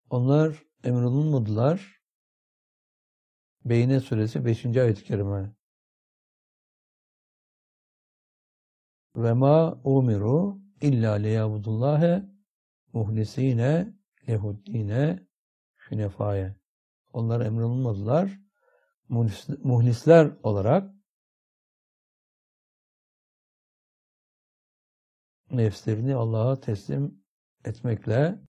Onlar emrolunmadılar. Beyne suresi 5. ayet-i kerime. Ve ma umiru illa liyabudullâhe muhlisîne lehuddîne hünefâye. Onlar emrolunmadılar. Muhlisler olarak nefslerini Allah'a teslim etmekle